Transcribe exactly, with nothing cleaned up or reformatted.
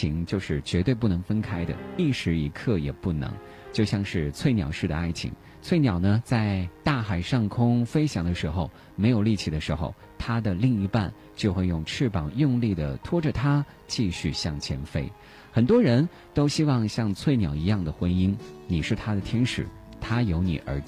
情就是绝对不能分开的，一时一刻也不能。就像是翠鸟式的爱情，翠鸟呢在大海上空飞翔的时候，没有力气的时候，它的另一半就会用翅膀用力地拖着它继续向前飞。很多人都希望像翠鸟一样的婚姻，你是他的天使，他有你而